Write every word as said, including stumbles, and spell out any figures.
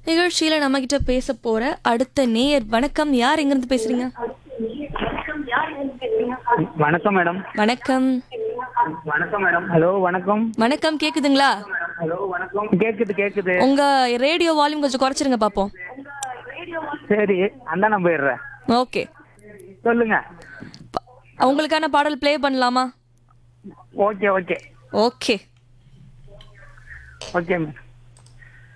நிகழ்ச்சியில நம்ம கிட்ட பேச போற அடுத்த நேயர். வணக்கம், யார் எங்க இருந்து பேசுறீங்க? வணக்கம் மேடம். வணக்கம். வணக்கம் மேடம். ஹலோ வணக்கம். வணக்கம், கேக்குதுங்களா? ஹலோ வணக்கம். கேக்குது கேக்குது. உங்க ரேடியோ வால்யூம் கொஞ்சம் குறைச்சிருங்க பாப்போம். சரி, அந்த நான் போயிடுறேன். ஓகே, சொல்லுங்க. உங்களுக்கான பாடல் ப்ளே பண்ணலாமா? Okay okay okay okay ma'am.